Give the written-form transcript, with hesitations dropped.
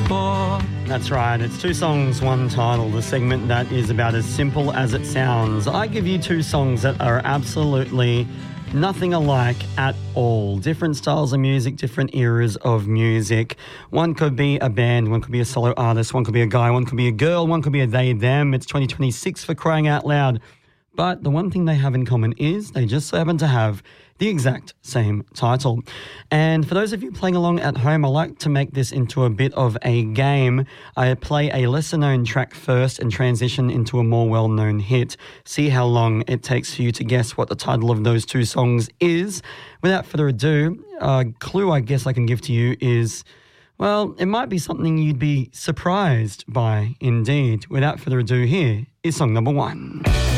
for. That's right, it's two songs, one title, the segment that is about as simple as it sounds. I give you two songs that are absolutely nothing alike at all. Different styles of music, different eras of music. One could be a band, one could be a solo artist, one could be a guy, one could be a girl, one could be a they, them. It's 2026 for crying out loud. But the one thing they have in common is they just so happen to have the exact same title. And for those of you playing along at home, I like to make this into a bit of a game. I play a lesser-known track first and transition into a more well-known hit. See how long it takes for you to guess what the title of those two songs is. Without further ado, a clue I guess I can give to you is, well, it might be something you'd be surprised by indeed. Without further ado, here is song number one.